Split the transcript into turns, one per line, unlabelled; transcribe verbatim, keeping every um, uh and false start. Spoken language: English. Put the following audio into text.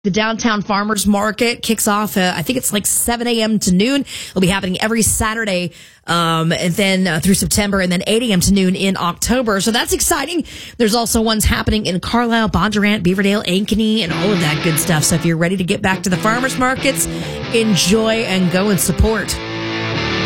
The Downtown Farmers Market kicks off, uh, I think it's like seven a.m. to noon. It'll be happening every Saturday, um, and then uh, through September, and then eight a.m. to noon in October. So that's exciting. There's also ones happening in Carlisle, Bondurant, Beaverdale, Ankeny, and all of that good stuff. So if you're ready to get back to the farmers markets, enjoy and go and support.